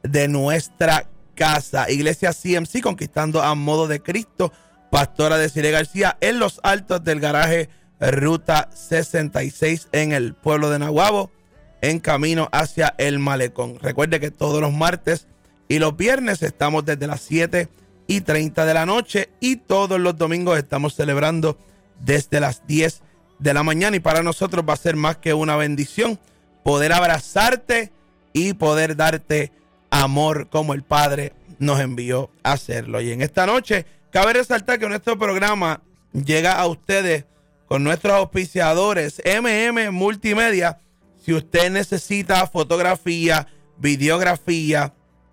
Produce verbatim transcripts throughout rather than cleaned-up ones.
de nuestra casa. Iglesia C M C, conquistando a modo de Cristo. Pastora Desiree García, en los altos del garaje Ruta sesenta y seis, en el pueblo de Naguabo, en camino hacia el Malecón. Recuerde que todos los martes y los viernes estamos desde las siete y treinta de la noche, y todos los domingos estamos celebrando desde las diez de la mañana. Y para nosotros va a ser más que una bendición poder abrazarte y poder darte amor como el Padre nos envió a hacerlo. Y en esta noche cabe resaltar que nuestro programa llega a ustedes con nuestros auspiciadores M M Multimedia. Si usted necesita fotografía, videografía,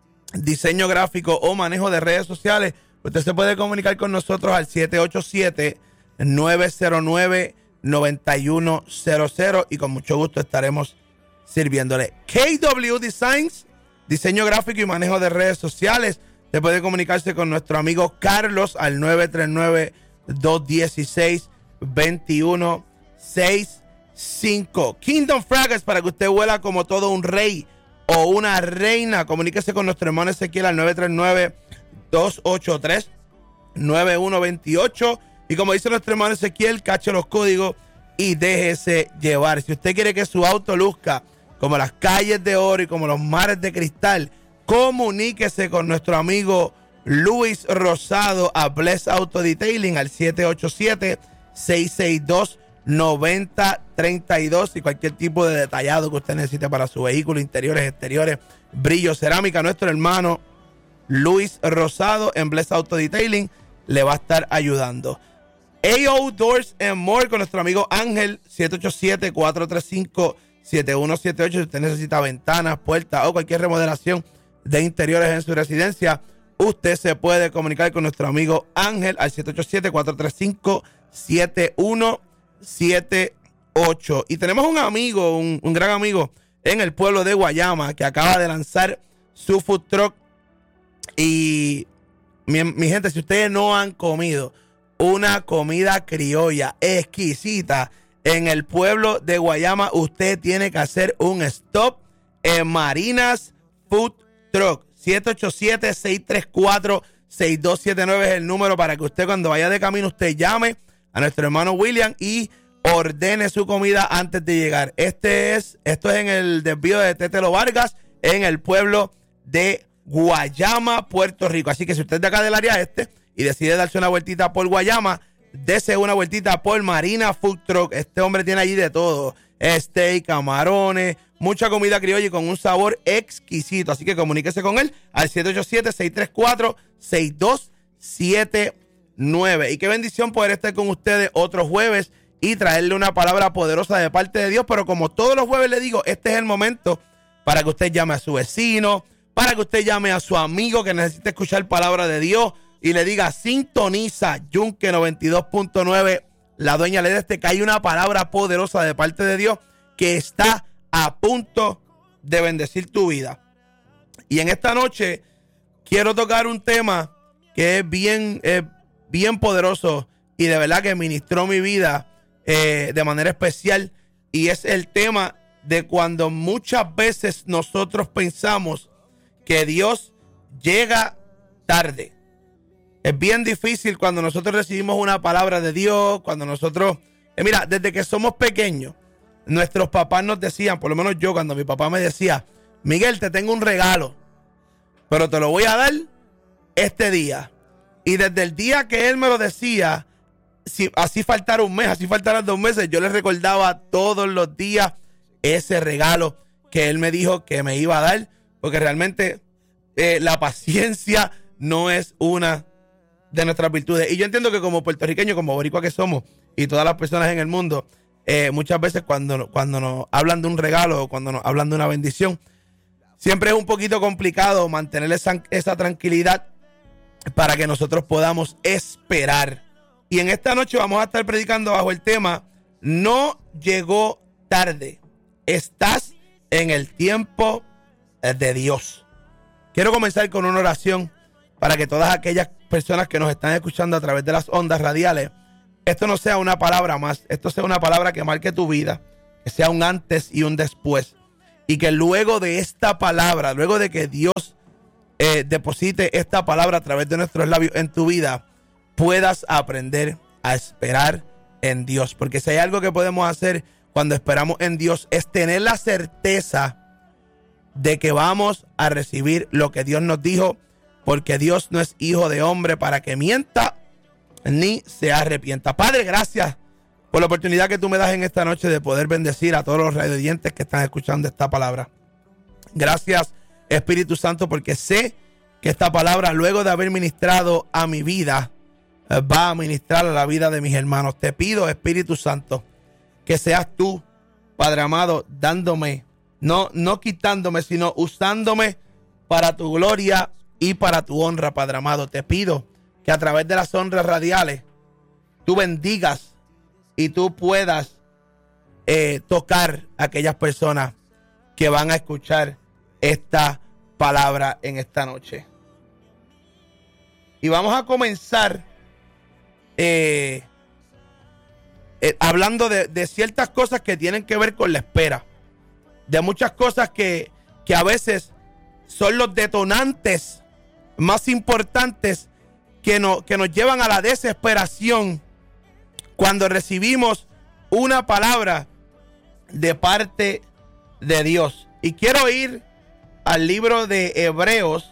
diseño gráfico o manejo de redes sociales, usted se puede comunicar con nosotros al siete ocho siete, nueve cero nueve, nueve uno cero cero y con mucho gusto estaremos sirviéndole. K W Designs, diseño gráfico y manejo de redes sociales. Se puede comunicarse con nuestro amigo Carlos al nueve tres nueve, dos uno seis, dos uno seis cinco. Kingdom Fragrance, para que usted huela como todo un rey o una reina. Comuníquese con nuestro hermano Ezequiel al nueve tres nueve, dos ocho tres, nueve uno dos ocho. Y como dice nuestro hermano Ezequiel, cache los códigos y déjese llevar. Si usted quiere que su auto luzca como las calles de oro y como los mares de cristal, comuníquese con nuestro amigo Luis Rosado a Bless Auto Detailing al siete ocho siete, seis seis dos, nueve cero tres dos, y cualquier tipo de detallado que usted necesite para su vehículo, interiores, exteriores, brillo, cerámica. Nuestro hermano Luis Rosado en Bless Auto Detailing le va a estar ayudando. A O Doors and More con nuestro amigo Ángel, siete ocho siete, cuatro tres cinco, siete uno siete ocho. Si usted necesita ventanas, puertas o cualquier remodelación de interiores en su residencia, usted se puede comunicar con nuestro amigo Ángel al siete ocho siete, cuatro tres cinco, siete uno siete ocho. Y tenemos un amigo, un, un gran amigo en el pueblo de Guayama que acaba de lanzar su food truck. Y mi, mi gente, si ustedes no han comido una comida criolla exquisita en el pueblo de Guayama, usted tiene que hacer un stop en Marinas Food Truck. siete ocho siete, seis tres cuatro, seis dos siete nueve es el número para que usted, cuando vaya de camino, usted llame a nuestro hermano William y ordene su comida antes de llegar. Este es, esto es en el desvío de Tetelo Vargas, en el pueblo de Guayama, Puerto Rico. Así que si usted es de acá del área este y decide darse una vueltita por Guayama, dese una vueltita por Marina Food Truck. Este hombre tiene allí de todo: steak, camarones, mucha comida criolla y con un sabor exquisito. Así que comuníquese con él al siete ocho siete, seis tres cuatro, seis dos siete nueve. Y qué bendición poder estar con ustedes otro jueves y traerle una palabra poderosa de parte de Dios. Pero como todos los jueves le digo, este es el momento para que usted llame a su vecino, para que usted llame a su amigo que necesita escuchar palabra de Dios y le diga: sintoniza Yunque noventa y dos punto nueve. La dueña le dice que hay una palabra poderosa de parte de Dios que está a punto de bendecir tu vida. Y en esta noche quiero tocar un tema que es bien, eh, bien poderoso y de verdad que ministró mi vida eh, de manera especial. Y es el tema de cuando muchas veces nosotros pensamos que Dios llega tarde. Es bien difícil cuando nosotros recibimos una palabra de Dios, cuando nosotros... Eh, mira, desde que somos pequeños, nuestros papás nos decían, por lo menos yo, cuando mi papá me decía: Miguel, te tengo un regalo, pero te lo voy a dar este día. Y desde el día que él me lo decía, si así faltara un mes, así faltaran dos meses, yo le recordaba todos los días ese regalo que él me dijo que me iba a dar, porque realmente eh, la paciencia no es una de nuestras virtudes. Y yo entiendo que como puertorriqueños, como boricua que somos, y todas las personas en el mundo, eh, muchas veces cuando, cuando nos hablan de un regalo o cuando nos hablan de una bendición, siempre es un poquito complicado mantener esa, esa tranquilidad para que nosotros podamos esperar. Y en esta noche vamos a estar predicando bajo el tema: no llegó tarde, estás en el tiempo de Dios. Quiero comenzar con una oración para que todas aquellas personas que nos están escuchando a través de las ondas radiales, esto no sea una palabra más, esto sea una palabra que marque tu vida, que sea un antes y un después. Y que luego de esta palabra, luego de que Dios eh, deposite esta palabra a través de nuestros labios en tu vida, puedas aprender a esperar en Dios. Porque si hay algo que podemos hacer cuando esperamos en Dios, es tener la certeza de que vamos a recibir lo que Dios nos dijo, porque Dios no es hijo de hombre para que mienta ni se arrepienta. Padre, gracias por la oportunidad que tú me das en esta noche de poder bendecir a todos los radioyentes que están escuchando esta palabra. Gracias, Espíritu Santo, porque sé que esta palabra, luego de haber ministrado a mi vida, va a ministrar a la vida de mis hermanos. Te pido, Espíritu Santo, que seas tú, Padre amado, dándome, no, no quitándome, sino usándome para tu gloria y para tu honra, Padre amado. Te pido que a través de las ondas radiales tú bendigas y tú puedas eh, tocar a aquellas personas que van a escuchar esta palabra en esta noche. Y vamos a comenzar eh, eh, hablando de, de ciertas cosas que tienen que ver con la espera. De muchas cosas que, que a veces son los detonantes más importantes que, no, que nos llevan a la desesperación cuando recibimos una palabra de parte de Dios. Y quiero ir al libro de Hebreos,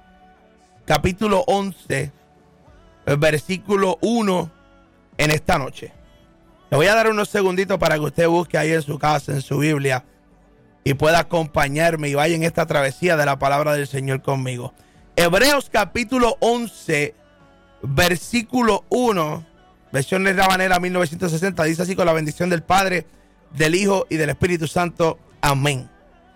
capítulo once, el versículo uno, en esta noche. Le voy a dar unos segunditos para que usted busque ahí en su casa, en su Biblia, y pueda acompañarme y vaya en esta travesía de la palabra del Señor conmigo. Hebreos capítulo once, versículo uno, versión de Reina Valera mil novecientos sesenta, dice así: con la bendición del Padre, del Hijo y del Espíritu Santo. Amén.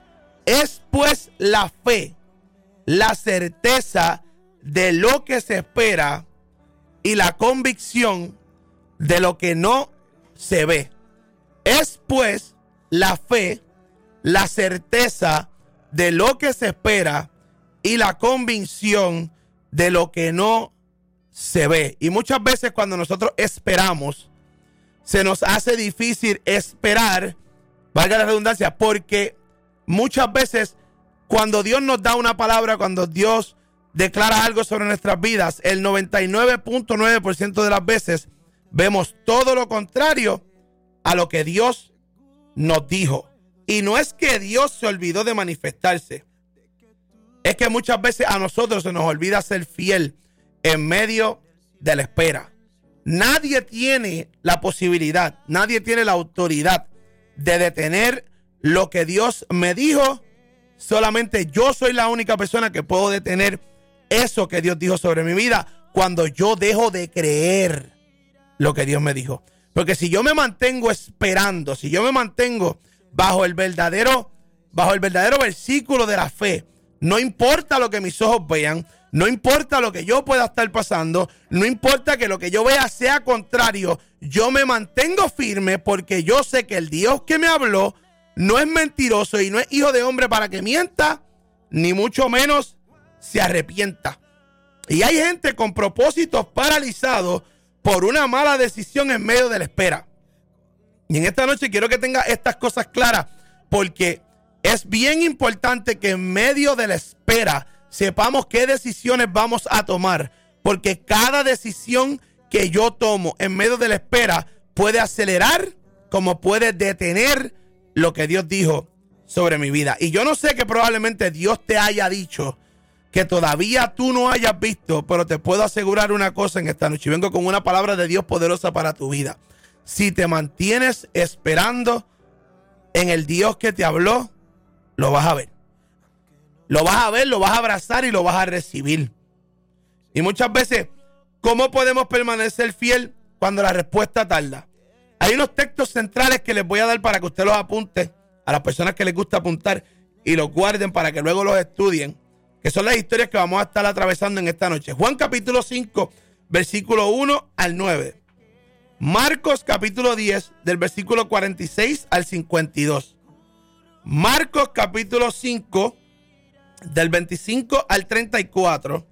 Es pues la fe, la certeza de lo que se espera y la convicción de lo que no se ve. Es pues la fe, la certeza de lo que se espera y la convicción de lo que no se ve. Y muchas veces cuando nosotros esperamos, se nos hace difícil esperar, valga la redundancia, porque muchas veces cuando Dios nos da una palabra, cuando Dios declara algo sobre nuestras vidas, el noventa y nueve punto nueve por ciento de las veces vemos todo lo contrario a lo que Dios nos dijo. Y no es que Dios se olvidó de manifestarse, es que muchas veces a nosotros se nos olvida ser fiel en medio de la espera. Nadie tiene la posibilidad, nadie tiene la autoridad de detener lo que Dios me dijo. Solamente yo soy la única persona que puedo detener eso que Dios dijo sobre mi vida cuando yo dejo de creer lo que Dios me dijo. Porque si yo me mantengo esperando, si yo me mantengo bajo el verdadero, bajo el verdadero versículo de la fe, no importa lo que mis ojos vean, no importa lo que yo pueda estar pasando, no importa que lo que yo vea sea contrario, yo me mantengo firme porque yo sé que el Dios que me habló no es mentiroso y no es hijo de hombre para que mienta, ni mucho menos se arrepienta. Y hay gente con propósitos paralizados por una mala decisión en medio de la espera. Y en esta noche quiero que tenga estas cosas claras, porque es bien importante que en medio de la espera sepamos qué decisiones vamos a tomar, porque cada decisión que yo tomo en medio de la espera puede acelerar como puede detener lo que Dios dijo sobre mi vida. Y yo no sé que probablemente Dios te haya dicho que todavía tú no hayas visto, pero te puedo asegurar una cosa en esta noche. Vengo con una palabra de Dios poderosa para tu vida. Si te mantienes esperando en el Dios que te habló, lo vas a ver. Lo vas a ver, lo vas a abrazar y lo vas a recibir. Y muchas veces, ¿cómo podemos permanecer fiel cuando la respuesta tarda? Hay unos textos centrales que les voy a dar para que usted los apunte, a las personas que les gusta apuntar, y los guarden para que luego los estudien, que son las historias que vamos a estar atravesando en esta noche. Juan capítulo cinco, versículo uno al nueve. Marcos capítulo diez, del versículo cuarenta y seis al cincuenta y dos. Marcos capítulo cinco, del veinticinco al treinta y cuatro.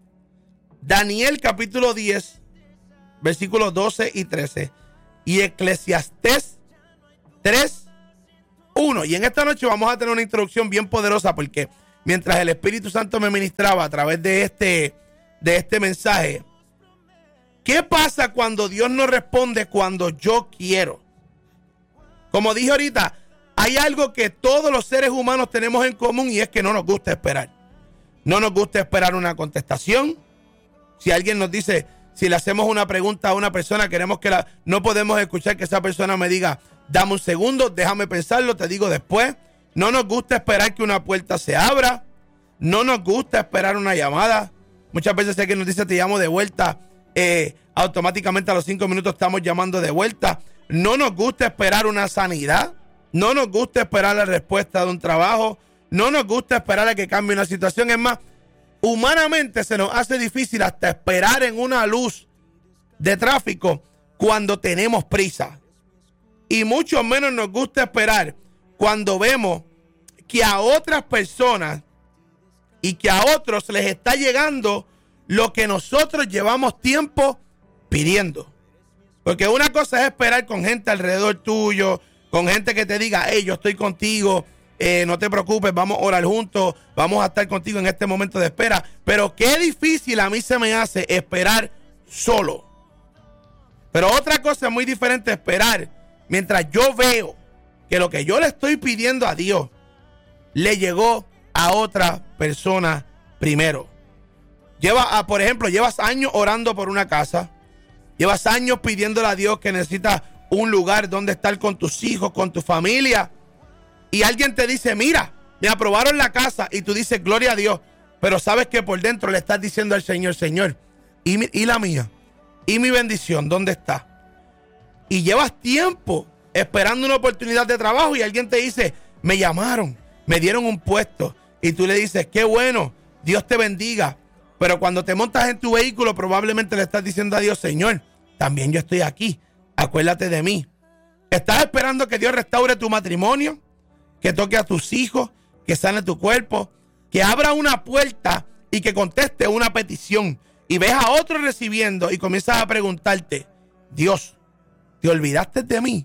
Daniel capítulo diez, versículos doce y trece. Y Eclesiastés tres, uno. Y en esta noche vamos a tener una introducción bien poderosa, porque mientras el Espíritu Santo me ministraba a través de este, de este mensaje. ¿Qué pasa cuando Dios no responde cuando yo quiero? Como dije ahorita, hay algo que todos los seres humanos tenemos en común y es que no nos gusta esperar. No nos gusta esperar una contestación. Si alguien nos dice, si le hacemos una pregunta a una persona, queremos que la, no podemos escuchar que esa persona me diga, dame un segundo, déjame pensarlo, te digo después. No nos gusta esperar que una puerta se abra. No nos gusta esperar una llamada. Muchas veces alguien nos dice, te llamo de vuelta. Eh, automáticamente a los cinco minutos estamos llamando de vuelta. No nos gusta esperar una sanidad. No nos gusta esperar la respuesta de un trabajo. No nos gusta esperar a que cambie una situación. Es más, humanamente se nos hace difícil hasta esperar en una luz de tráfico cuando tenemos prisa. Y mucho menos nos gusta esperar cuando vemos que a otras personas y que a otros les está llegando lo que nosotros llevamos tiempo pidiendo. Porque una cosa es esperar con gente alrededor tuyo, con gente que te diga, hey, yo estoy contigo, eh, no te preocupes, vamos a orar juntos, vamos a estar contigo en este momento de espera. Pero qué difícil a mí se me hace esperar solo. Pero otra cosa muy diferente es esperar mientras yo veo que lo que yo le estoy pidiendo a Dios le llegó a otra persona primero. Lleva, a, por ejemplo, llevas años orando por una casa, llevas años pidiéndole a Dios que necesitas un lugar donde estar con tus hijos, con tu familia, y alguien te dice, mira, me aprobaron la casa, y tú dices, gloria a Dios, pero sabes que por dentro le estás diciendo al Señor, Señor, ¿y, mi, y la mía? ¿Y mi bendición? ¿Dónde está? Y llevas tiempo esperando una oportunidad de trabajo y alguien te dice, me llamaron, me dieron un puesto, y tú le dices, qué bueno, Dios te bendiga. Pero cuando te montas en tu vehículo, probablemente le estás diciendo a Dios, Señor, también yo estoy aquí, acuérdate de mí. Estás esperando que Dios restaure tu matrimonio, que toque a tus hijos, que sane tu cuerpo, que abra una puerta y que conteste una petición. Y ves a otro recibiendo y comienzas a preguntarte, Dios, ¿te olvidaste de mí?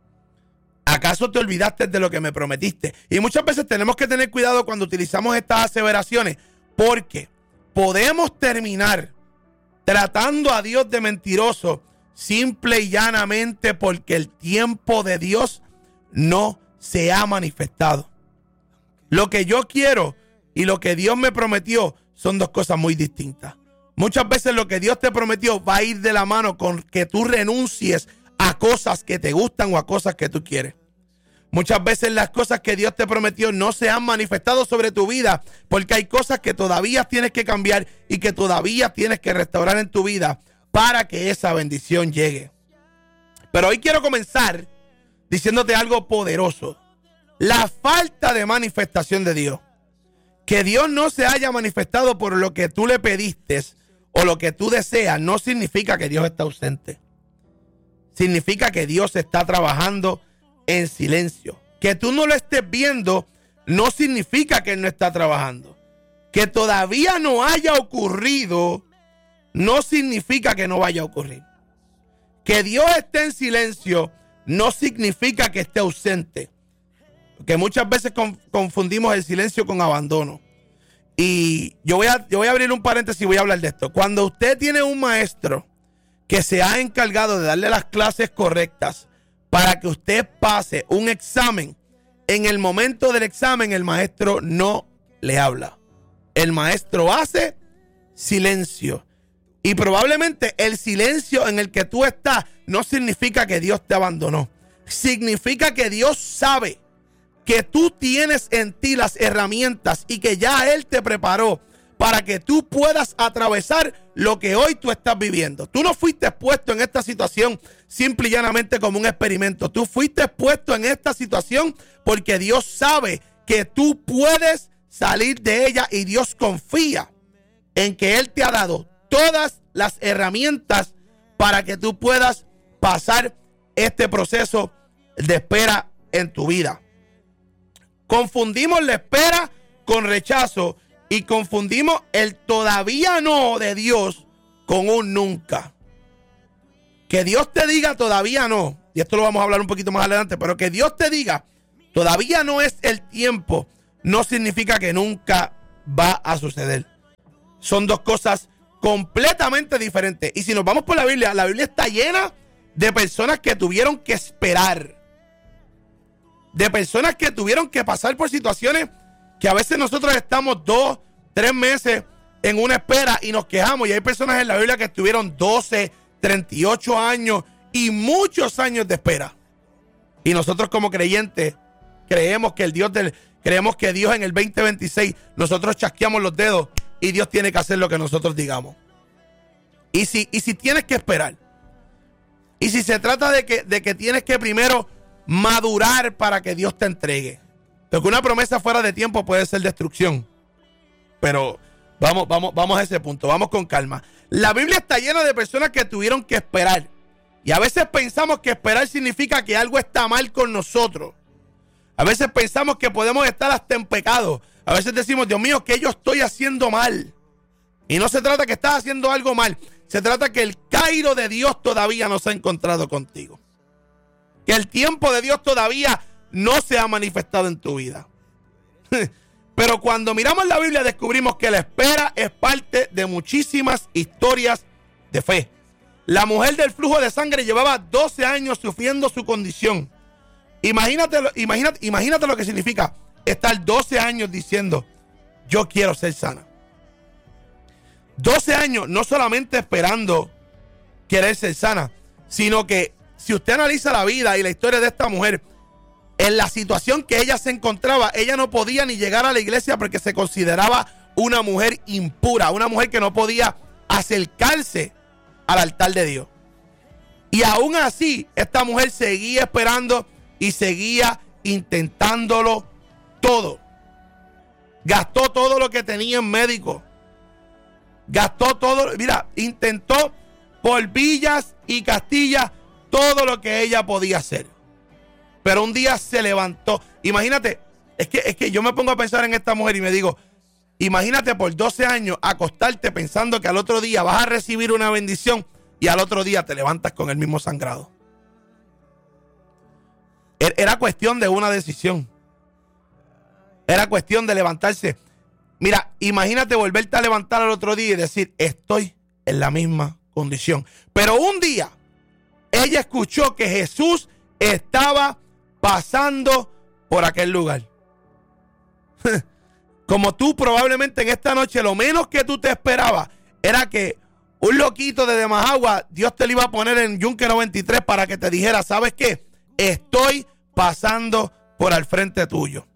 ¿Acaso te olvidaste de lo que me prometiste? Y muchas veces tenemos que tener cuidado cuando utilizamos estas aseveraciones, porque podemos terminar tratando a Dios de mentiroso simple y llanamente porque el tiempo de Dios no se ha manifestado. Lo que yo quiero y lo que Dios me prometió son dos cosas muy distintas. Muchas veces lo que Dios te prometió va a ir de la mano con que tú renuncies a cosas que te gustan o a cosas que tú quieres. Muchas veces las cosas que Dios te prometió no se han manifestado sobre tu vida porque hay cosas que todavía tienes que cambiar y que todavía tienes que restaurar en tu vida para que esa bendición llegue. Pero hoy quiero comenzar diciéndote algo poderoso. La falta de manifestación de Dios. Que Dios no se haya manifestado por lo que tú le pediste o lo que tú deseas no significa que Dios está ausente. Significa que Dios está trabajando en silencio. Que tú no lo estés viendo no significa que Él no está trabajando. Que todavía no haya ocurrido no significa que no vaya a ocurrir. Que Dios esté en silencio no significa que esté ausente. Porque muchas veces confundimos el silencio con abandono. Y yo voy a, yo voy a abrir un paréntesis y voy a hablar de esto. Cuando usted tiene un maestro que se ha encargado de darle las clases correctas para que usted pase un examen, en el momento del examen el maestro no le habla. El maestro hace silencio. Y probablemente el silencio en el que tú estás no significa que Dios te abandonó. Significa que Dios sabe que tú tienes en ti las herramientas y que ya Él te preparó para que tú puedas atravesar lo que hoy tú estás viviendo. Tú no fuiste puesto en esta situación simple y llanamente como un experimento. Tú fuiste puesto en esta situación porque Dios sabe que tú puedes salir de ella y Dios confía en que Él te ha dado todas las herramientas para que tú puedas pasar este proceso de espera en tu vida. Confundimos la espera con rechazo y confundimos el todavía no de Dios con un nunca. Que Dios te diga todavía no, y esto lo vamos a hablar un poquito más adelante, pero que Dios te diga todavía no es el tiempo, no significa que nunca va a suceder. Son dos cosas completamente diferentes. Y si nos vamos por la Biblia, la Biblia está llena de personas que tuvieron que esperar. De personas que tuvieron que pasar por situaciones que a veces nosotros estamos dos, tres meses en una espera y nos quejamos. Y hay personas en la Biblia que estuvieron doce, treinta y ocho años y muchos años de espera. Y nosotros como creyentes creemos que el Dios del, creemos que Dios en el veinte veintiséis nosotros chasqueamos los dedos y Dios tiene que hacer lo que nosotros digamos. Y si, y si tienes que esperar, y si se trata de que, de que tienes que primero madurar para que Dios te entregue. Porque una promesa fuera de tiempo puede ser destrucción. Pero vamos, vamos, vamos a ese punto, vamos con calma. La Biblia está llena de personas que tuvieron que esperar. Y a veces pensamos que esperar significa que algo está mal con nosotros. A veces pensamos que podemos estar hasta en pecado. A veces decimos, Dios mío, ¿qué yo estoy haciendo mal? Y no se trata que estás haciendo algo mal. Se trata que el Cairo de Dios todavía no se ha encontrado contigo. Que el tiempo de Dios todavía no se ha manifestado en tu vida. Pero cuando miramos la Biblia descubrimos que la espera es parte de muchísimas historias de fe. La mujer del flujo de sangre llevaba doce años sufriendo su condición. Imagínate, imagínate, imagínate lo que significa estar doce años diciendo, yo quiero ser sana. doce años no solamente esperando querer ser sana, sino que si usted analiza la vida y la historia de esta mujer, en la situación que ella se encontraba, ella no podía ni llegar a la iglesia porque se consideraba una mujer impura, una mujer que no podía acercarse al altar de Dios. Y aún así, esta mujer seguía esperando y seguía intentándolo todo. Gastó todo lo que tenía en médico. Gastó todo, mira, intentó por villas y castillas todo lo que ella podía hacer. Pero un día se levantó. Imagínate, es que, es que yo me pongo a pensar en esta mujer y me digo, imagínate por doce años acostarte pensando que al otro día vas a recibir una bendición y al otro día te levantas con el mismo sangrado. Era cuestión de una decisión. Era cuestión de levantarse. Mira, imagínate volverte a levantar al otro día y decir, estoy en la misma condición. Pero un día, ella escuchó que Jesús estaba pasando por aquel lugar. Como tú probablemente en esta noche, lo menos que tú te esperabas era que un loquito de Demajagua, Dios te lo iba a poner en Yunque noventa y tres para que te dijera, ¿sabes qué? Estoy pasando por al frente tuyo.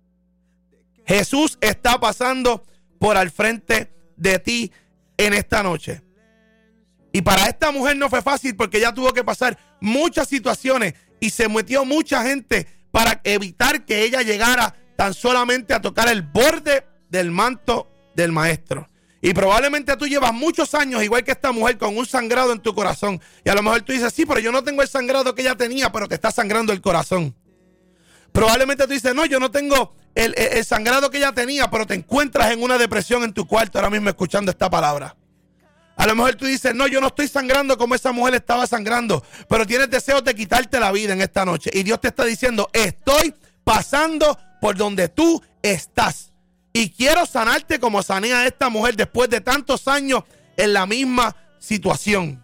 Jesús está pasando por al frente de ti en esta noche. Y para esta mujer no fue fácil porque ella tuvo que pasar muchas situaciones y se metió mucha gente para evitar que ella llegara tan solamente a tocar el borde del manto del maestro. Y probablemente tú llevas muchos años, igual que esta mujer, con un sangrado en tu corazón. Y a lo mejor tú dices, sí, pero yo no tengo el sangrado que ella tenía, pero te está sangrando el corazón. Probablemente tú dices, no, yo no tengo el, el, el sangrado que ella tenía, pero te encuentras en una depresión en tu cuarto ahora mismo escuchando esta palabra. A lo mejor tú dices, no, yo no estoy sangrando como esa mujer estaba sangrando, pero tienes deseos de quitarte la vida en esta noche. Y Dios te está diciendo, estoy pasando por donde tú estás. Y quiero sanarte como sané a esta mujer después de tantos años en la misma situación.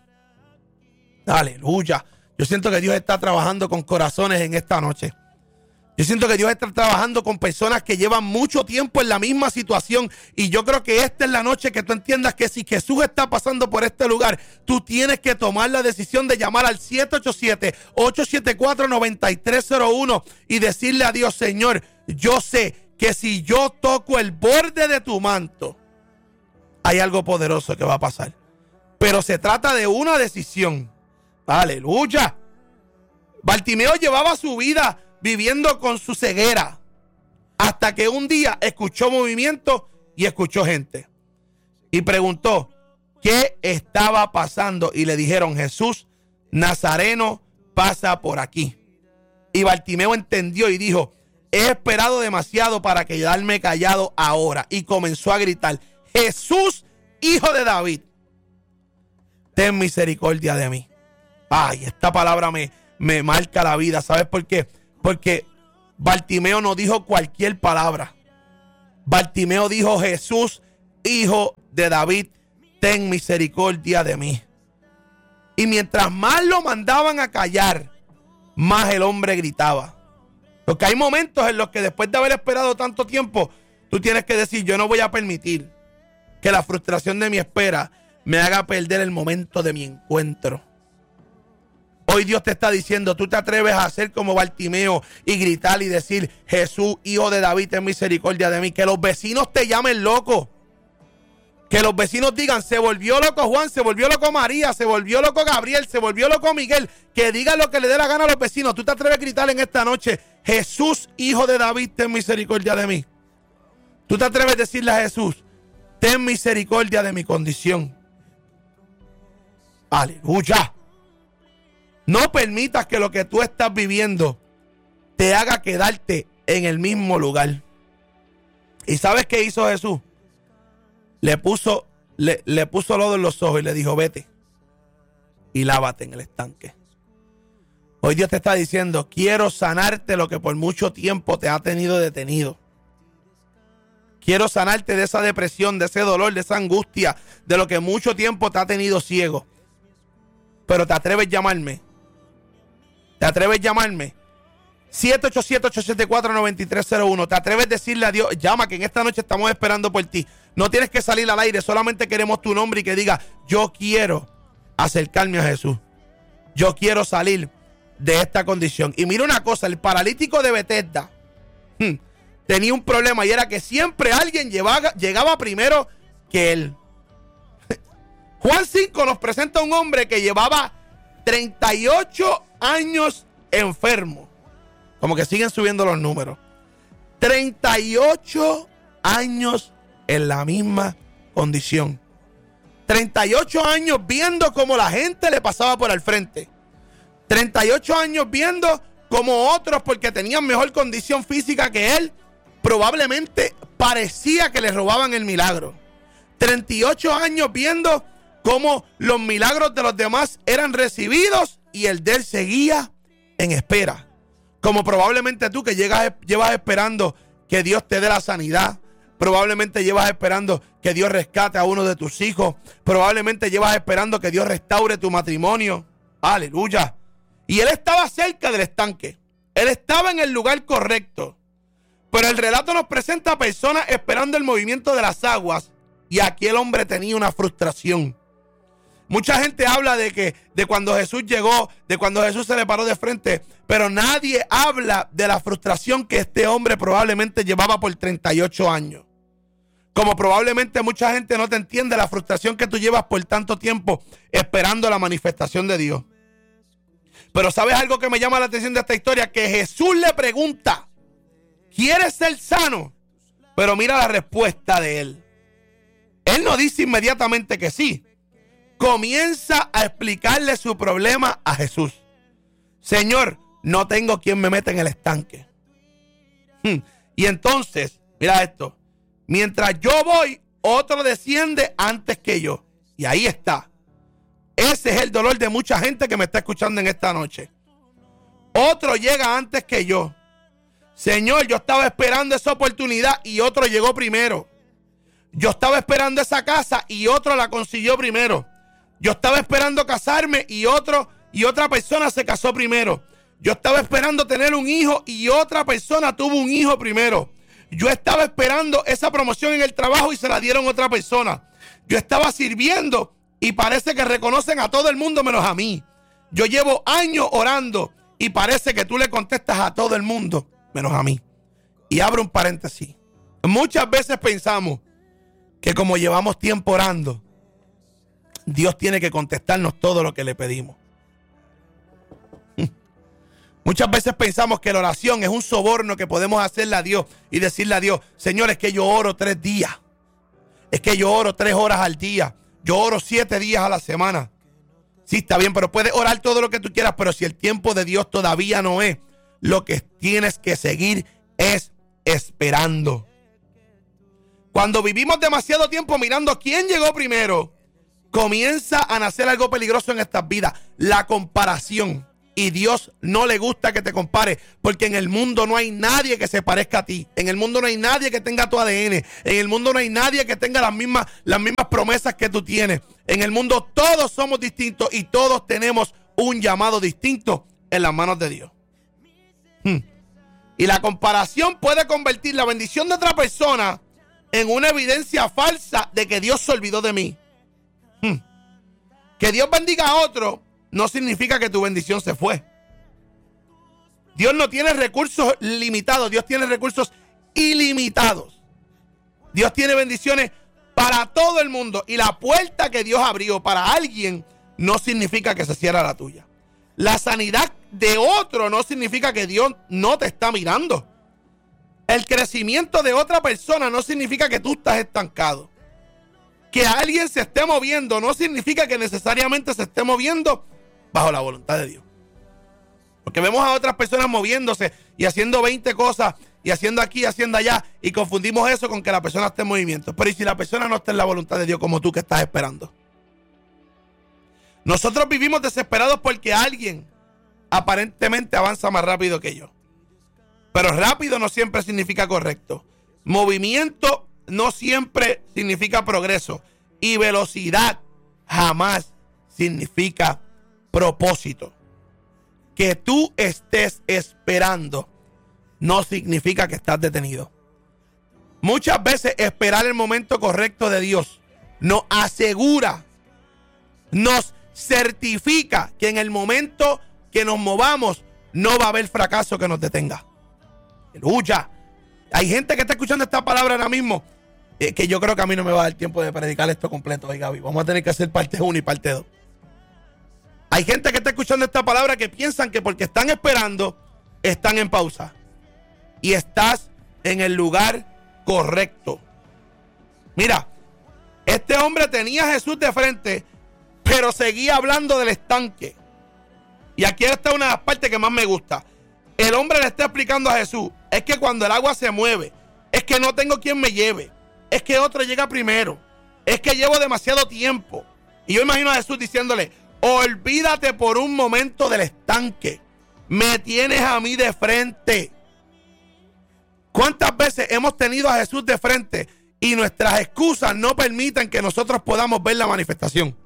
Aleluya. Yo siento que Dios está trabajando con corazones en esta noche. Yo siento que Dios está trabajando con personas que llevan mucho tiempo en la misma situación. Y yo creo que esta es la noche que tú entiendas que si Jesús está pasando por este lugar, tú tienes que tomar la decisión de llamar al siete ocho siete, ocho siete cuatro, nueve tres cero uno y decirle a Dios, Señor, yo sé que si yo toco el borde de tu manto, hay algo poderoso que va a pasar. Pero se trata de una decisión. Aleluya. Bartimeo llevaba su vida viviendo con su ceguera, hasta que un día escuchó movimiento y escuchó gente. Y preguntó, ¿qué estaba pasando? Y le dijeron, Jesús Nazareno pasa por aquí. Y Bartimeo entendió y dijo, he esperado demasiado para quedarme callado ahora. Y comenzó a gritar, Jesús, hijo de David, ten misericordia de mí. Ay, esta palabra me, me marca la vida. ¿Sabes por qué? Porque Bartimeo no dijo cualquier palabra. Bartimeo dijo: Jesús, hijo de David, ten misericordia de mí. Y mientras más lo mandaban a callar, más el hombre gritaba. Porque hay momentos en los que después de haber esperado tanto tiempo, tú tienes que decir: yo no voy a permitir que la frustración de mi espera me haga perder el momento de mi encuentro. Hoy Dios te está diciendo: tú te atreves a hacer como Bartimeo y gritar y decir: Jesús, hijo de David, ten misericordia de mí. Que los vecinos te llamen loco. Que los vecinos digan: se volvió loco Juan, se volvió loco María, se volvió loco Gabriel, se volvió loco Miguel. Que digan lo que le dé la gana a los vecinos. Tú te atreves a gritar en esta noche: Jesús, hijo de David, ten misericordia de mí. Tú te atreves a decirle a Jesús: ten misericordia de mi condición. Aleluya. No permitas que lo que tú estás viviendo te haga quedarte en el mismo lugar. ¿Y sabes qué hizo Jesús? Le puso, le, le puso lodo en los ojos y le dijo: vete y lávate en el estanque. Hoy Dios te está diciendo: quiero sanarte lo que por mucho tiempo te ha tenido detenido. Quiero sanarte de esa depresión, de ese dolor, de esa angustia, de lo que mucho tiempo te ha tenido ciego. Pero te atreves a llamarme. ¿Te atreves a llamarme? siete ocho siete, ocho siete cuatro, nueve tres cero uno. ¿Te atreves a decirle a Dios: llama, que en esta noche estamos esperando por ti? No tienes que salir al aire, solamente queremos tu nombre y que diga: yo quiero acercarme a Jesús. Yo quiero salir de esta condición. Y mira una cosa: el paralítico de Betesda hmm, tenía un problema, y era que siempre alguien llevaba, llegaba primero que él. Juan cinco nos presenta a un hombre que llevaba treinta y ocho años enfermo. Como que siguen subiendo los números. treinta y ocho años en la misma condición. treinta y ocho años viendo cómo la gente le pasaba por al frente. treinta y ocho años viendo cómo otros, porque tenían mejor condición física que él, probablemente parecía que le robaban el milagro. treinta y ocho años viendo cómo los milagros de los demás eran recibidos y el de él seguía en espera. Como probablemente tú, que llegas, llevas esperando que Dios te dé la sanidad. Probablemente llevas esperando que Dios rescate a uno de tus hijos. Probablemente llevas esperando que Dios restaure tu matrimonio. Aleluya. Y él estaba cerca del estanque. Él estaba en el lugar correcto. Pero el relato nos presenta a personas esperando el movimiento de las aguas. Y aquí el hombre tenía una frustración. Mucha gente habla de que de cuando Jesús llegó, de cuando Jesús se le paró de frente, pero nadie habla de la frustración que este hombre probablemente llevaba por treinta y ocho años. Como probablemente mucha gente no te entiende la frustración que tú llevas por tanto tiempo esperando la manifestación de Dios. Pero ¿sabes algo que me llama la atención de esta historia? Que Jesús le pregunta: ¿quieres ser sano? Pero mira la respuesta de él. Él no dice inmediatamente que sí. Comienza a explicarle su problema a Jesús. Señor, no tengo quien me meta en el estanque. Hmm. Y entonces, mira esto: mientras yo voy, otro desciende antes que yo. Y ahí está. Ese es el dolor de mucha gente que me está escuchando en esta noche. Otro llega antes que yo. Señor, yo estaba esperando esa oportunidad y otro llegó primero. Yo estaba esperando esa casa y otro la consiguió primero. Yo estaba esperando casarme y otro y otra persona se casó primero. Yo estaba esperando tener un hijo y otra persona tuvo un hijo primero. Yo estaba esperando esa promoción en el trabajo y se la dieron a otra persona. Yo estaba sirviendo y parece que reconocen a todo el mundo menos a mí. Yo llevo años orando y parece que tú le contestas a todo el mundo menos a mí. Y abro un paréntesis. Muchas veces pensamos que como llevamos tiempo orando, Dios tiene que contestarnos todo lo que le pedimos. Muchas veces pensamos que la oración es un soborno que podemos hacerle a Dios y decirle a Dios: Señor, es que yo oro tres días. Es que yo oro tres horas al día. Yo oro siete días a la semana. Sí, está bien, pero puedes orar todo lo que tú quieras, pero si el tiempo de Dios todavía no es, lo que tienes que seguir es esperando. Cuando vivimos demasiado tiempo mirando quién llegó primero, comienza a nacer algo peligroso en estas vidas: la comparación. Y Dios no le gusta que te compare, porque en el mundo no hay nadie que se parezca a ti. En el mundo no hay nadie que tenga tu A D N. En el mundo no hay nadie que tenga las mismas, las mismas promesas que tú tienes. En el mundo todos somos distintos y todos tenemos un llamado distinto en las manos de Dios. Hmm. Y la comparación puede convertir la bendición de otra persona en una evidencia falsa de que Dios se olvidó de mí. Hmm. Que Dios bendiga a otro no significa que tu bendición se fue. Dios no tiene recursos limitados, Dios tiene recursos ilimitados. Dios tiene bendiciones para todo el mundo, y la puerta que Dios abrió para alguien no significa que se cierra la tuya. La sanidad de otro no significa que Dios no te está mirando. El crecimiento de otra persona no significa que tú estás estancado. Que alguien se esté moviendo no significa que necesariamente se esté moviendo bajo la voluntad de Dios. Porque vemos a otras personas moviéndose y haciendo veinte cosas y haciendo aquí y haciendo allá, y confundimos eso con que la persona esté en movimiento. Pero ¿y si la persona no está en la voluntad de Dios como tú que estás esperando? Nosotros vivimos desesperados porque alguien aparentemente avanza más rápido que yo. Pero rápido no siempre significa correcto. Movimiento no siempre significa progreso. Y velocidad jamás significa propósito. Que tú estés esperando no significa que estás detenido. Muchas veces esperar el momento correcto de Dios nos asegura, nos certifica que en el momento que nos movamos no va a haber fracaso que nos detenga. Aleluya. Hay gente que está escuchando esta palabra ahora mismo, eh, que yo creo que a mí no me va a dar tiempo de predicar esto completo, eh, Gaby. Vamos a tener que hacer parte uno y parte dos. Hay gente que está escuchando esta palabra que piensan que porque están esperando, están en pausa. Y estás en el lugar correcto. Mira, este hombre tenía a Jesús de frente, pero seguía hablando del estanque. Y aquí está una de las partes que más me gusta. El hombre le está explicando a Jesús, es que cuando el agua se mueve, es que no tengo quien me lleve, es que otro llega primero, es que llevo demasiado tiempo. Y yo imagino a Jesús diciéndole, olvídate por un momento del estanque, me tienes a mí de frente. ¿Cuántas veces hemos tenido a Jesús de frente y nuestras excusas no permiten que nosotros podamos ver la manifestación?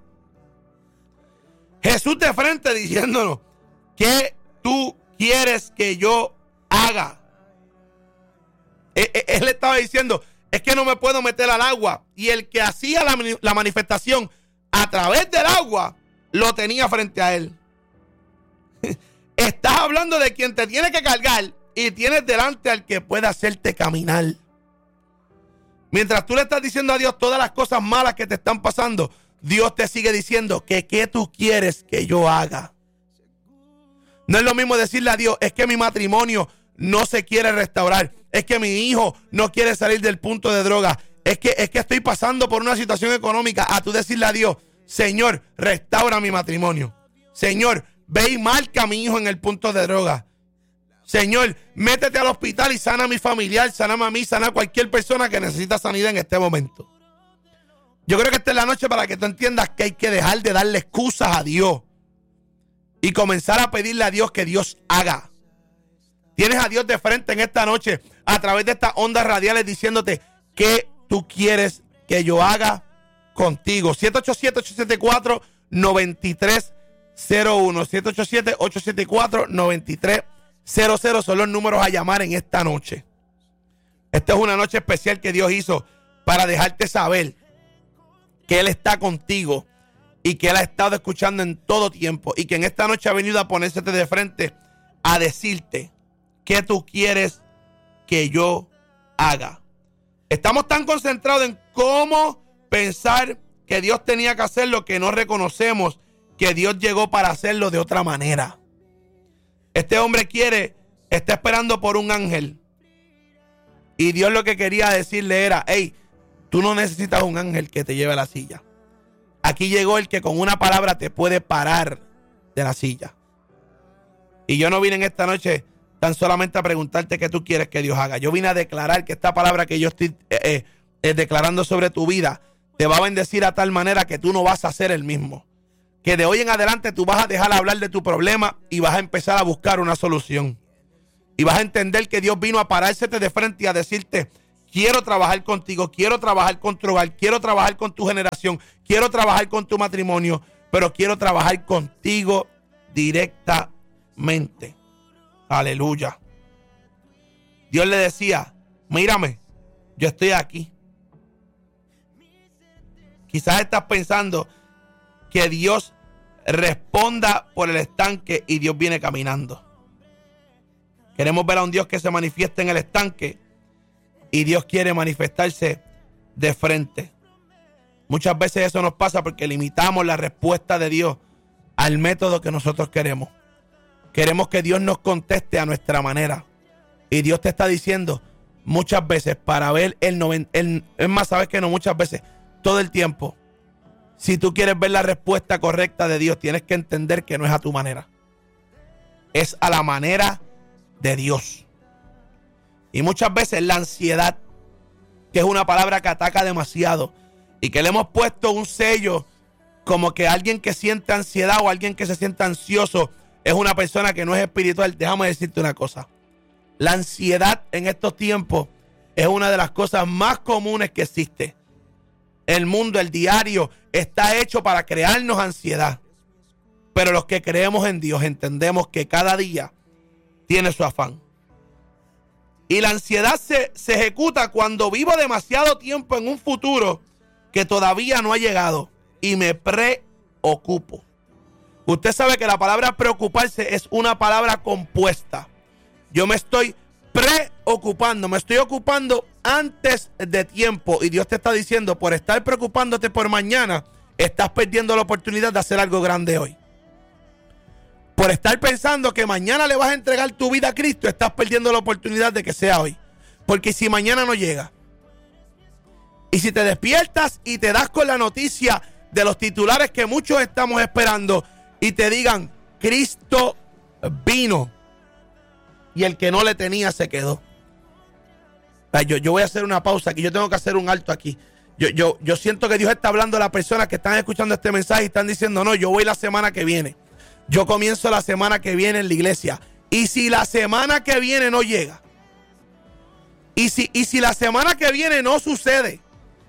Jesús de frente diciéndonos, ¿qué tú quieres que yo haga? Él, él le estaba diciendo, es que no me puedo meter al agua. Y el que hacía la, la manifestación a través del agua, lo tenía frente a él. Estás hablando de quien te tiene que cargar y tienes delante al que puede hacerte caminar. Mientras tú le estás diciendo a Dios todas las cosas malas que te están pasando, Dios te sigue diciendo que qué tú quieres que yo haga. No es lo mismo decirle a Dios, es que mi matrimonio no se quiere restaurar, es que mi hijo no quiere salir del punto de droga, es que, es que estoy pasando por una situación económica, a tú decirle a Dios, Señor, restaura mi matrimonio. Señor, ve y marca a mi hijo en el punto de droga. Señor, métete al hospital y sana a mi familiar, sana a mí, sana a cualquier persona que necesita sanidad en este momento. Yo creo que esta es la noche para que tú entiendas que hay que dejar de darle excusas a Dios y comenzar a pedirle a Dios que Dios haga. Tienes a Dios de frente en esta noche a través de estas ondas radiales diciéndote qué tú quieres que yo haga contigo. siete ocho siete, ocho siete cuatro, nueve tres cero uno. siete ocho siete, ocho siete cuatro, nueve tres cero cero son los números a llamar en esta noche. Esta es una noche especial que Dios hizo para dejarte saber que Él está contigo y que Él ha estado escuchando en todo tiempo y que en esta noche ha venido a ponérsete de frente a decirte qué tú quieres que yo haga. Estamos tan concentrados en cómo pensar que Dios tenía que hacerlo que no reconocemos que Dios llegó para hacerlo de otra manera. Este hombre quiere, está esperando por un ángel y Dios lo que quería decirle era, hey, tú no necesitas un ángel que te lleve a la silla. Aquí llegó el que con una palabra te puede parar de la silla. Y yo no vine en esta noche tan solamente a preguntarte qué tú quieres que Dios haga. Yo vine a declarar que esta palabra que yo estoy eh, eh, eh, declarando sobre tu vida te va a bendecir a tal manera que tú no vas a ser el mismo. que de hoy en adelante tú vas a dejar de hablar de tu problema y vas a empezar a buscar una solución. Y vas a entender que Dios vino a parársete de frente y a decirte: quiero trabajar contigo, quiero trabajar con tu hogar, quiero trabajar con tu generación, quiero trabajar con tu matrimonio, pero quiero trabajar contigo directamente. Aleluya. Dios le decía: mírame, yo estoy aquí. Quizás estás pensando que Dios responda por el estanque y Dios viene caminando. Queremos ver a un Dios que se manifieste en el estanque y Dios quiere manifestarse de frente. Muchas veces eso nos pasa porque limitamos la respuesta de Dios al método que nosotros queremos. Queremos que Dios nos conteste a nuestra manera. Y Dios te está diciendo muchas veces para ver el noventa, el, es más, sabes que no, muchas veces, todo el tiempo. Si tú quieres ver la respuesta correcta de Dios, tienes que entender que no es a tu manera. Es a la manera de Dios. Y muchas veces la ansiedad, que es una palabra que ataca demasiado y que le hemos puesto un sello como que alguien que siente ansiedad o alguien que se siente ansioso es una persona que no es espiritual. Déjame decirte una cosa. La ansiedad en estos tiempos es una de las cosas más comunes que existe. El mundo, el diario, está hecho para crearnos ansiedad. Pero los que creemos en Dios entendemos que cada día tiene su afán. Y la ansiedad se, se ejecuta cuando vivo demasiado tiempo en un futuro que todavía no ha llegado y me preocupo. Usted sabe que la palabra preocuparse es una palabra compuesta. Yo me estoy preocupando, me estoy ocupando antes de tiempo. Y Dios te está diciendo: por estar preocupándote por mañana, estás perdiendo la oportunidad de hacer algo grande hoy. Por estar pensando que mañana le vas a entregar tu vida a Cristo, estás perdiendo la oportunidad de que sea hoy. Porque si mañana no llega, y si te despiertas y te das con la noticia de los titulares que muchos estamos esperando y te digan: Cristo vino y el que no le tenía se quedó. Yo, yo voy a hacer una pausa aquí, yo tengo que hacer un alto aquí. Yo, yo, yo siento que Dios está hablando a las personas que están escuchando este mensaje y están diciendo: no, yo voy la semana que viene. Yo comienzo la semana que viene en la iglesia. Y si la semana que viene no llega, y si, y si la semana que viene no sucede,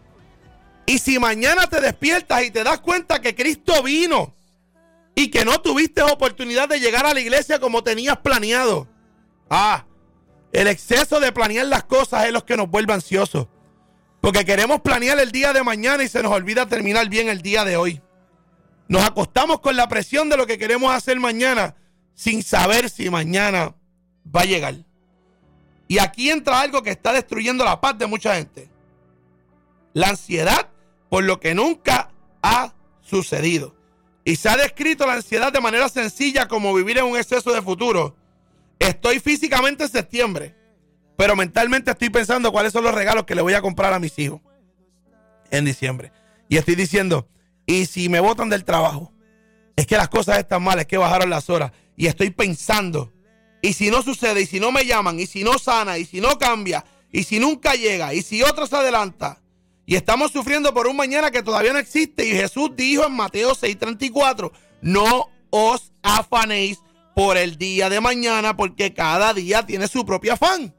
y si mañana te despiertas y te das cuenta que Cristo vino y que no tuviste oportunidad de llegar a la iglesia como tenías planeado, ah, el exceso de planear las cosas es lo que nos vuelve ansiosos. Porque queremos planear el día de mañana y se nos olvida terminar bien el día de hoy. Nos acostamos con la presión de lo que queremos hacer mañana sin saber si mañana va a llegar. Y aquí entra algo que está destruyendo la paz de mucha gente. La ansiedad por lo que nunca ha sucedido. Y se ha descrito la ansiedad de manera sencilla como vivir en un exceso de futuro. Estoy físicamente en septiembre, pero mentalmente estoy pensando cuáles son los regalos que le voy a comprar a mis hijos en diciembre. Y estoy diciendo: y si me botan del trabajo, es que las cosas están mal, es que bajaron las horas. Y estoy pensando: y si no sucede, y si no me llaman, y si no sana, y si no cambia, y si nunca llega, y si otro se adelanta. Y estamos sufriendo por un mañana que todavía no existe. Y Jesús dijo en Mateo seis treinta y cuatro: no os afanéis por el día de mañana, porque cada día tiene su propio afán.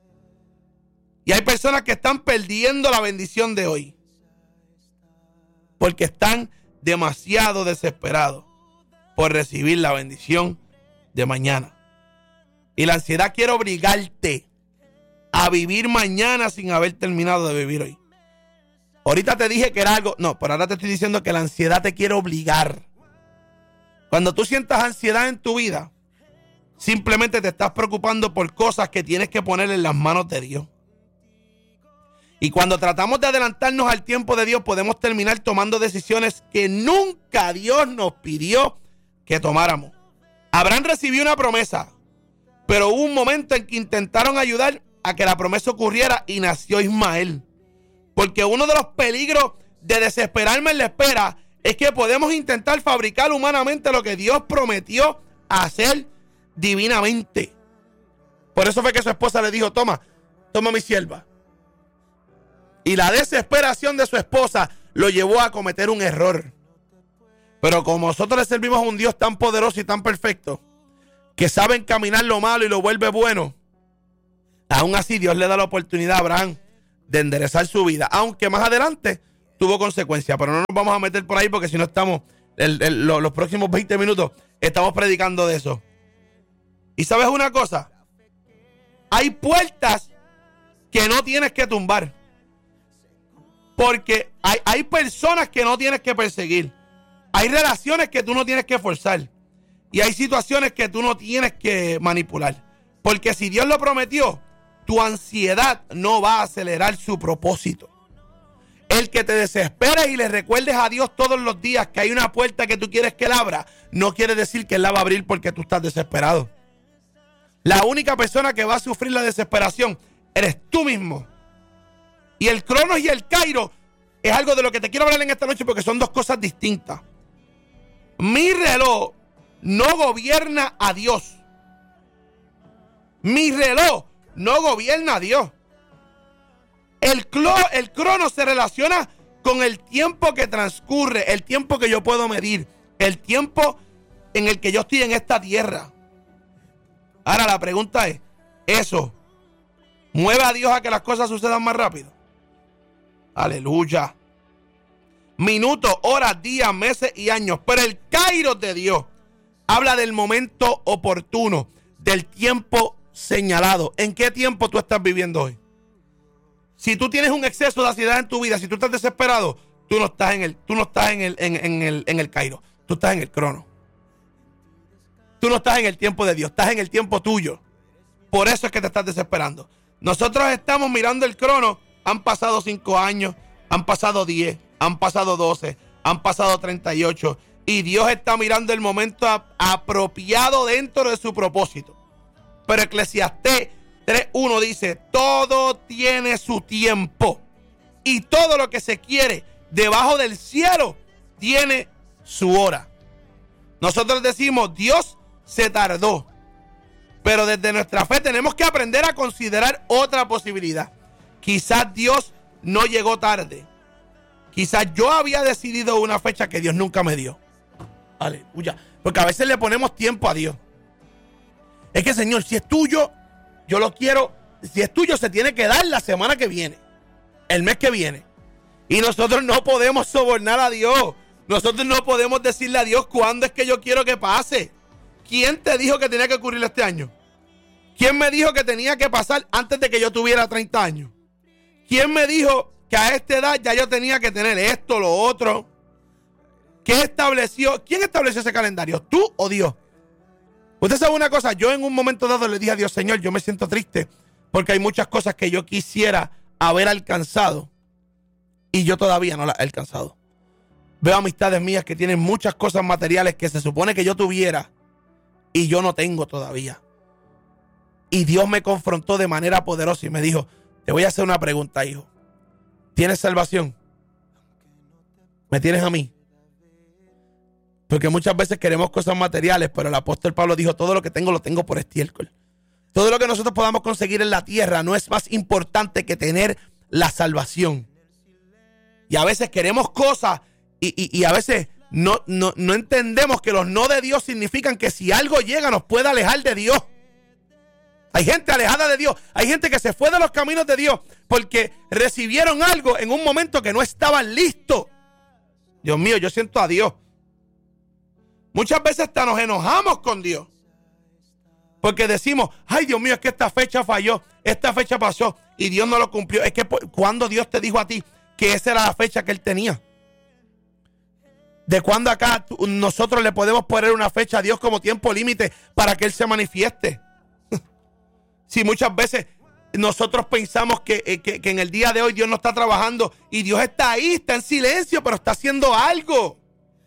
Y hay personas que están perdiendo la bendición de hoy porque están demasiado desesperados por recibir la bendición de mañana. Y la ansiedad quiere obligarte a vivir mañana sin haber terminado de vivir hoy. Ahorita te dije que era algo, no, pero ahora te estoy diciendo que la ansiedad te quiere obligar. Cuando tú sientas ansiedad en tu vida, simplemente te estás preocupando por cosas que tienes que poner en las manos de Dios. Y cuando tratamos de adelantarnos al tiempo de Dios, podemos terminar tomando decisiones que nunca Dios nos pidió que tomáramos. Abraham recibió una promesa, pero hubo un momento en que intentaron ayudar a que la promesa ocurriera y nació Ismael. Porque uno de los peligros de desesperarme en la espera es que podemos intentar fabricar humanamente lo que Dios prometió hacer divinamente. Por eso fue que su esposa le dijo: toma, toma mi sierva. Y la desesperación de su esposa lo llevó a cometer un error. Pero como nosotros le servimos a un Dios tan poderoso y tan perfecto, que sabe encaminar lo malo y lo vuelve bueno, aún así Dios le da la oportunidad a Abraham de enderezar su vida, aunque más adelante tuvo consecuencias. Pero no nos vamos a meter por ahí, porque si no estamos, el, el, los, los próximos veinte minutos estamos predicando de eso. Y ¿sabes una cosa? Hay puertas que no tienes que tumbar, porque hay, hay personas que no tienes que perseguir, hay relaciones que tú no tienes que forzar, y hay situaciones que tú no tienes que manipular, porque si Dios lo prometió, tu ansiedad no va a acelerar su propósito. El que te desesperes y le recuerdes a Dios todos los días que hay una puerta que tú quieres que él abra, no quiere decir que él la va a abrir porque tú estás desesperado. La única persona que va a sufrir la desesperación eres tú mismo. Y el Cronos y el Kairos es algo de lo que te quiero hablar en esta noche, porque son dos cosas distintas. Mi reloj no gobierna a Dios. Mi reloj no gobierna a Dios. El, clo- el Cronos se relaciona con el tiempo que transcurre, el tiempo que yo puedo medir, el tiempo en el que yo estoy en esta tierra. Ahora la pregunta es, ¿eso mueve a Dios a que las cosas sucedan más rápido? Aleluya. Minutos, horas, días, meses y años. Pero el Kairos de Dios habla del momento oportuno, del tiempo señalado. ¿En qué tiempo tú estás viviendo hoy? Si tú tienes un exceso de ansiedad en tu vida, si tú estás desesperado, tú no estás en el, tú no estás en el, en, en el, en el Kairos, tú estás en el Cronos. Tú no estás en el tiempo de Dios, estás en el tiempo tuyo. Por eso es que te estás desesperando. Nosotros estamos mirando el Cronos. Han pasado cinco años, han pasado diez, han pasado doce, han pasado treinta y ocho. Y Dios está mirando el momento a, apropiado dentro de su propósito. Pero Eclesiastés tres uno dice, todo tiene su tiempo. Y todo lo que se quiere debajo del cielo tiene su hora. Nosotros decimos, Dios se tardó. Pero desde nuestra fe tenemos que aprender a considerar otra posibilidad. Quizás Dios no llegó tarde. Quizás yo había decidido una fecha que Dios nunca me dio. Aleluya. Porque a veces le ponemos tiempo a Dios. Es que, Señor, si es tuyo, yo lo quiero. Si es tuyo, se tiene que dar la semana que viene, el mes que viene. Y nosotros no podemos sobornar a Dios. Nosotros no podemos decirle a Dios cuándo es que yo quiero que pase. ¿Quién te dijo que tenía que ocurrir este año? ¿Quién me dijo que tenía que pasar antes de que yo tuviera treinta años? ¿Quién me dijo que a esta edad ya yo tenía que tener esto, lo otro? ¿Qué estableció? ¿Quién estableció ese calendario? ¿Tú o Dios? Usted sabe una cosa, yo en un momento dado le dije a Dios, Señor, yo me siento triste porque hay muchas cosas que yo quisiera haber alcanzado y yo todavía no las he alcanzado. Veo amistades mías que tienen muchas cosas materiales que se supone que yo tuviera y yo no tengo todavía. Y Dios me confrontó de manera poderosa y me dijo, te voy a hacer una pregunta, hijo. ¿Tienes salvación? ¿Me tienes a mí? Porque muchas veces queremos cosas materiales, pero el apóstol Pablo dijo, todo lo que tengo lo tengo por estiércol. Todo lo que nosotros podamos conseguir en la tierra no es más importante que tener la salvación. Y a veces queremos cosas y, y, y a veces no, no, no entendemos que los no de Dios significan que si algo llega nos puede alejar de Dios. Hay gente alejada de Dios. Hay gente que se fue de los caminos de Dios porque recibieron algo en un momento que no estaban listos. Dios mío, yo siento a Dios. Muchas veces hasta nos enojamos con Dios porque decimos, ay Dios mío, es que esta fecha falló, esta fecha pasó y Dios no lo cumplió. Es que cuando Dios te dijo a ti que esa era la fecha que Él tenía. ¿De cuándo acá tú, nosotros le podemos poner una fecha a Dios como tiempo límite para que Él se manifieste? Si muchas veces nosotros pensamos que, que, que en el día de hoy Dios no está trabajando y Dios está ahí, está en silencio, pero está haciendo algo.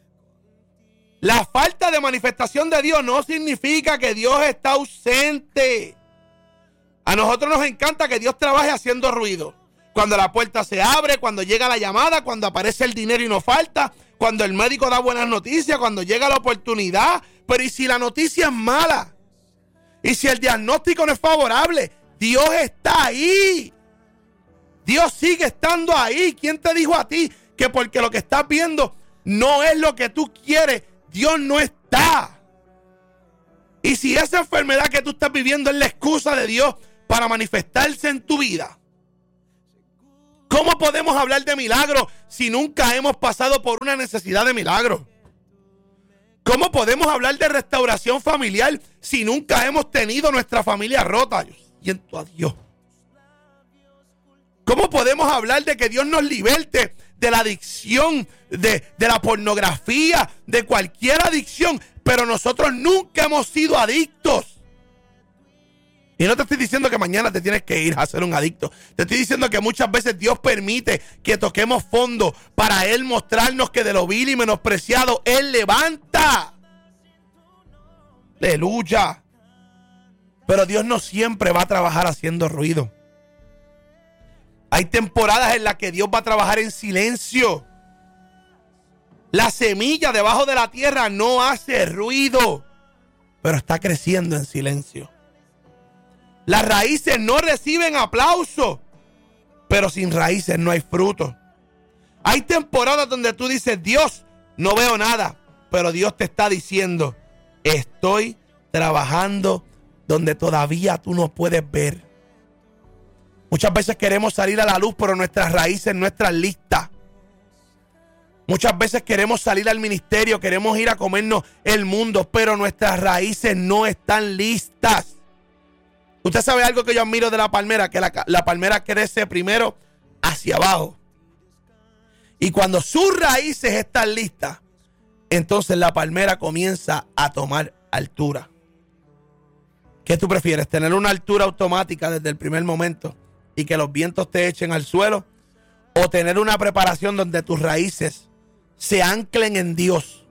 La falta de manifestación de Dios no significa que Dios está ausente. A nosotros nos encanta que Dios trabaje haciendo ruido. Cuando la puerta se abre, cuando llega la llamada, cuando aparece el dinero y no falta, cuando el médico da buenas noticias, cuando llega la oportunidad. Pero ¿y si la noticia es mala? ¿Y si el diagnóstico no es favorable? Dios está ahí. Dios sigue estando ahí. ¿Quién te dijo a ti que porque lo que estás viendo no es lo que tú quieres, Dios no está. Y si esa enfermedad que tú estás viviendo es la excusa de Dios para manifestarse en tu vida, ¿cómo podemos hablar de milagro si nunca hemos pasado por una necesidad de milagro? ¿Cómo podemos hablar de restauración familiar si nunca hemos tenido nuestra familia rota? Yo siento a Dios. ¿Cómo podemos hablar de que Dios nos liberte de la adicción, de, de la pornografía, de cualquier adicción, pero nosotros nunca hemos sido adictos? Y no te estoy diciendo que mañana te tienes que ir a ser un adicto. Te estoy diciendo que muchas veces Dios permite que toquemos fondo para Él mostrarnos que de lo vil y menospreciado Él levanta. Aleluya. Pero Dios no siempre va a trabajar haciendo ruido. Hay temporadas en las que Dios va a trabajar en silencio. La semilla debajo de la tierra no hace ruido, pero está creciendo en silencio. Las raíces no reciben aplauso, pero sin raíces no hay fruto. Hay temporadas donde tú dices, Dios, no veo nada, pero Dios te está diciendo, estoy trabajando donde todavía tú no puedes ver. Muchas veces queremos salir a la luz, pero nuestras raíces no están listas. Muchas veces queremos salir al ministerio, queremos ir a comernos el mundo, pero nuestras raíces no están listas. Usted sabe algo que yo admiro de la palmera, que la, la palmera crece primero hacia abajo. Y cuando sus raíces están listas, entonces la palmera comienza a tomar altura. ¿Qué tú prefieres? ¿Tener una altura automática desde el primer momento y que los vientos te echen al suelo? ¿O tener una preparación donde tus raíces se anclen en Dios?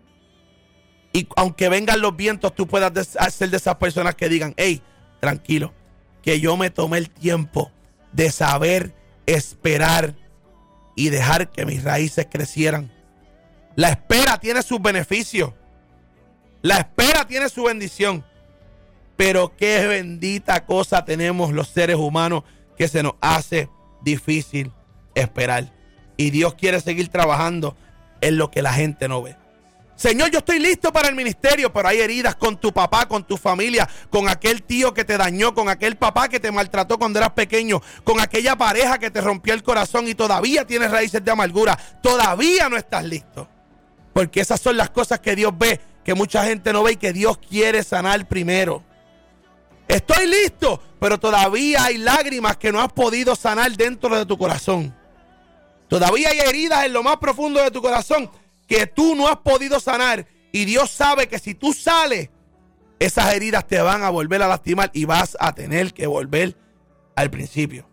Y aunque vengan los vientos, tú puedas ser de esas personas que digan, hey, tranquilo, que yo me tomé el tiempo de saber esperar y dejar que mis raíces crecieran. La espera tiene sus beneficios. La espera tiene su bendición. Pero qué bendita cosa tenemos los seres humanos que se nos hace difícil esperar. Y Dios quiere seguir trabajando en lo que la gente no ve. Señor, yo estoy listo para el ministerio, pero hay heridas con tu papá, con tu familia, con aquel tío que te dañó, con aquel papá que te maltrató cuando eras pequeño, con aquella pareja que te rompió el corazón y todavía tienes raíces de amargura. Todavía no estás listo. Porque esas son las cosas que Dios ve, que mucha gente no ve y que Dios quiere sanar primero. Estoy listo, pero todavía hay lágrimas que no has podido sanar dentro de tu corazón. Todavía hay heridas en lo más profundo de tu corazón que tú no has podido sanar, y Dios sabe que si tú sales, esas heridas te van a volver a lastimar y vas a tener que volver al principio.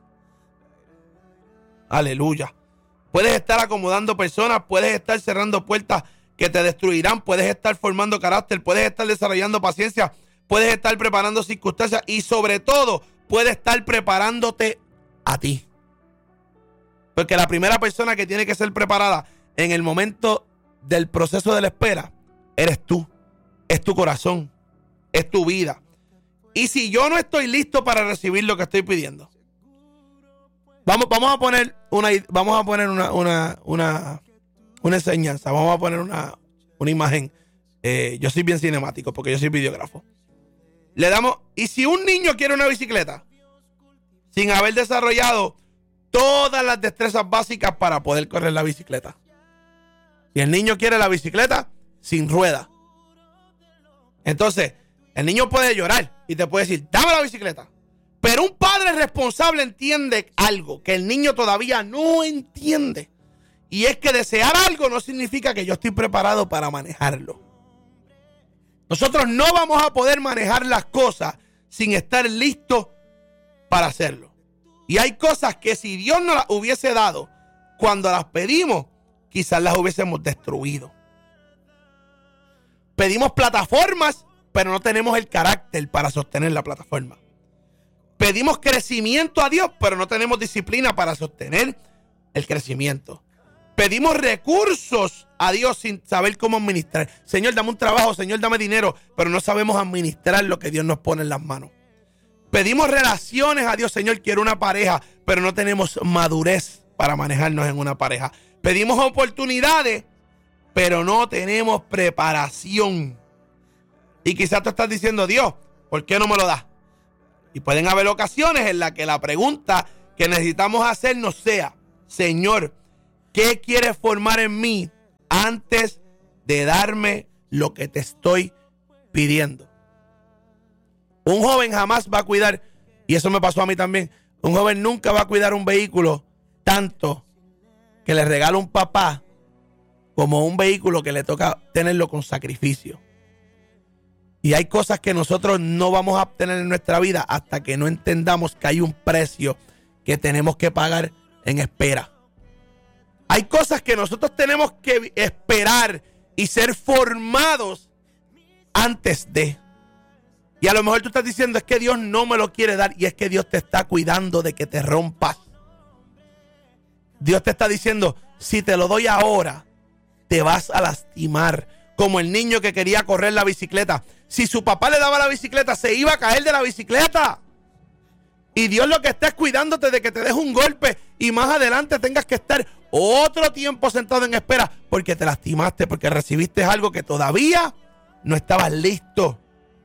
Aleluya. Puedes estar acomodando personas, puedes estar cerrando puertas que te destruirán, puedes estar formando carácter, puedes estar desarrollando paciencia, puedes estar preparando circunstancias y sobre todo puedes estar preparándote a ti. Porque la primera persona que tiene que ser preparada en el momento del proceso de la espera eres tú, es tu corazón, es tu vida. Y si yo no estoy listo para recibir lo que estoy pidiendo, vamos, vamos a poner una, vamos a poner una, una, una, una enseñanza, vamos a poner una, una imagen. Eh, yo soy bien cinemático porque yo soy videógrafo. Le damos, y si un niño quiere una bicicleta sin haber desarrollado todas las destrezas básicas para poder correr la bicicleta, y el niño quiere la bicicleta sin rueda, entonces el niño puede llorar y te puede decir, dame la bicicleta. Pero un padre responsable entiende algo que el niño todavía no entiende. Y es que desear algo no significa que yo estoy preparado para manejarlo. Nosotros no vamos a poder manejar las cosas sin estar listos para hacerlo. Y hay cosas que si Dios nos las hubiese dado cuando las pedimos, quizás las hubiésemos destruido. Pedimos plataformas, pero no tenemos el carácter para sostener la plataforma. Pedimos crecimiento a Dios, pero no tenemos disciplina para sostener el crecimiento. Pedimos recursos a Dios sin saber cómo administrar. Señor, dame un trabajo, Señor, dame dinero, pero no sabemos administrar lo que Dios nos pone en las manos. Pedimos relaciones a Dios, Señor, quiero una pareja, pero no tenemos madurez para manejarnos en una pareja. Pedimos oportunidades, pero no tenemos preparación. Y quizás tú estás diciendo, Dios, ¿por qué no me lo das? Y pueden haber ocasiones en las que la pregunta que necesitamos hacernos sea, Señor, ¿qué quieres formar en mí antes de darme lo que te estoy pidiendo? Un joven jamás va a cuidar, y eso me pasó a mí también, un joven nunca va a cuidar un vehículo tanto que le regala un papá como un vehículo que le toca tenerlo con sacrificio. Y hay cosas que nosotros no vamos a obtener en nuestra vida hasta que no entendamos que hay un precio que tenemos que pagar en espera. Hay cosas que nosotros tenemos que esperar y ser formados antes de. Y a lo mejor tú estás diciendo, es que Dios no me lo quiere dar, y es que Dios te está cuidando de que te rompas. Dios te está diciendo, si te lo doy ahora, te vas a lastimar. Como el niño que quería correr la bicicleta. Si su papá le daba la bicicleta, se iba a caer de la bicicleta. Y Dios lo que está es cuidándote de que te des un golpe y más adelante tengas que estar otro tiempo sentado en espera porque te lastimaste, porque recibiste algo que todavía no estabas listo.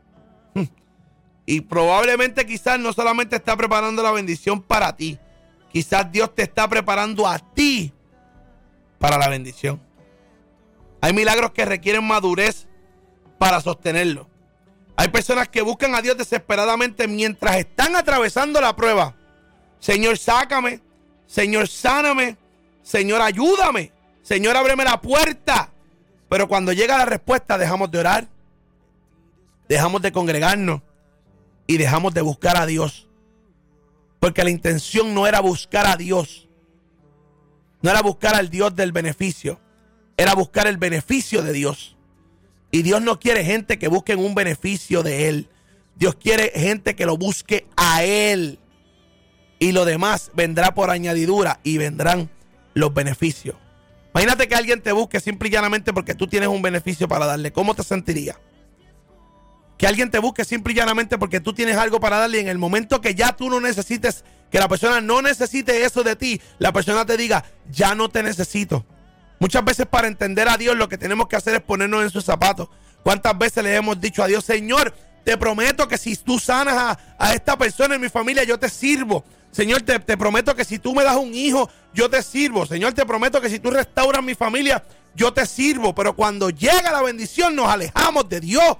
Y probablemente quizás no solamente está preparando la bendición para ti, quizás Dios te está preparando a ti para la bendición. Hay milagros que requieren madurez para sostenerlo. Hay personas que buscan a Dios desesperadamente mientras están atravesando la prueba. Señor, sácame. Señor, sáname. Señor, ayúdame. Señor, ábreme la puerta. Pero cuando llega la respuesta, dejamos de orar, dejamos de congregarnos y dejamos de buscar a Dios. Porque la intención no era buscar a Dios. No era buscar al Dios del beneficio. Era buscar el beneficio de Dios. Y Dios no quiere gente que busque un beneficio de Él. Dios quiere gente que lo busque a Él. Y lo demás vendrá por añadidura y vendrán los beneficios. Imagínate que alguien te busque simple y llanamente porque tú tienes un beneficio para darle. ¿Cómo te sentirías? Que alguien te busque simple y llanamente porque tú tienes algo para darle y en el momento que ya tú no necesites, que la persona no necesite eso de ti, la persona te diga, ya no te necesito. Muchas veces para entender a Dios lo que tenemos que hacer es ponernos en sus zapatos. ¿Cuántas veces le hemos dicho a Dios, Señor, te prometo que si tú sanas a, a esta persona en mi familia, yo te sirvo? Señor, te, te prometo que si tú me das un hijo, yo te sirvo. Señor, te prometo que si tú restauras mi familia, yo te sirvo. Pero cuando llega la bendición, nos alejamos de Dios.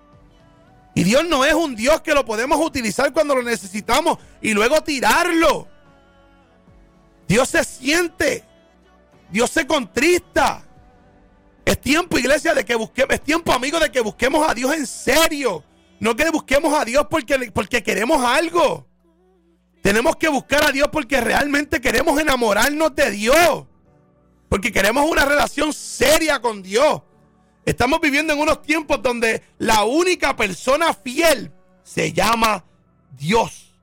Y Dios no es un Dios que lo podemos utilizar cuando lo necesitamos y luego tirarlo. Dios se siente. Dios se contrista. Es tiempo, iglesia, de que busquemos, es tiempo, amigos, de que busquemos a Dios en serio. No que busquemos a Dios porque, porque queremos algo. Tenemos que buscar a Dios porque realmente queremos enamorarnos de Dios. Porque queremos una relación seria con Dios. Estamos viviendo en unos tiempos donde la única persona fiel se llama Dios.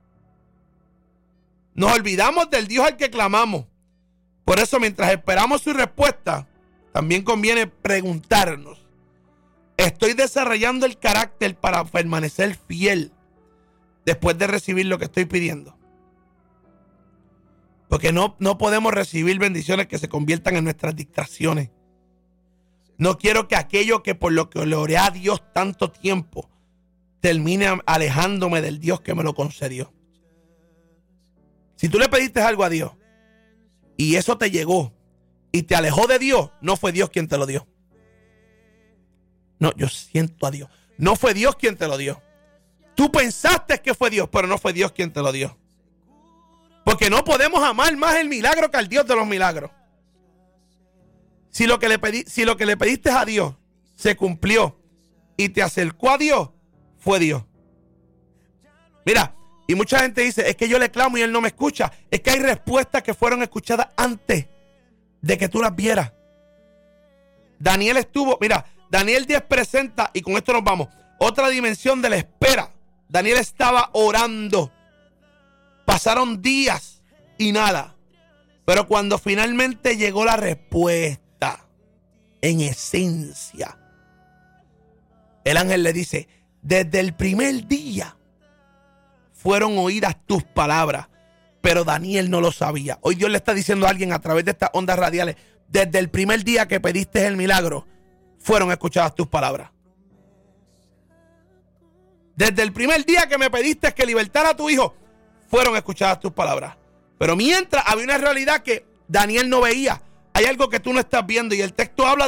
Nos olvidamos del Dios al que clamamos. Por eso, mientras esperamos su respuesta, también conviene preguntarnos, ¿estoy desarrollando el carácter para permanecer fiel después de recibir lo que estoy pidiendo? Porque no, no podemos recibir bendiciones que se conviertan en nuestras distracciones. No quiero que aquello que por lo que le oré a Dios tanto tiempo termine alejándome del Dios que me lo concedió. Si tú le pediste algo a Dios y eso te llegó y te alejó de Dios, no fue Dios quien te lo dio. No, yo siento a Dios. No fue Dios quien te lo dio. Tú pensaste que fue Dios, pero no fue Dios quien te lo dio. Porque no podemos amar más el milagro que al Dios de los milagros. Si lo que le pedí, si lo que le pediste a Dios se cumplió y te acercó a Dios, fue Dios. Mira, y mucha gente dice, es que yo le clamo y Él no me escucha. Es que hay respuestas que fueron escuchadas antes de que tú las vieras. Daniel estuvo, mira, Daniel diez presenta, y con esto nos vamos, otra dimensión de la espera. Daniel estaba orando. Pasaron días y nada. Pero cuando finalmente llegó la respuesta, en esencia, el ángel le dice, desde el primer día fueron oídas tus palabras, pero Daniel no lo sabía. Hoy Dios le está diciendo a alguien a través de estas ondas radiales, desde el primer día que pediste el milagro, fueron escuchadas tus palabras. Desde el primer día que me pediste que libertara a tu hijo, fueron escuchadas tus palabras. Pero mientras había una realidad que Daniel no veía. Hay algo que tú no estás viendo y el texto habla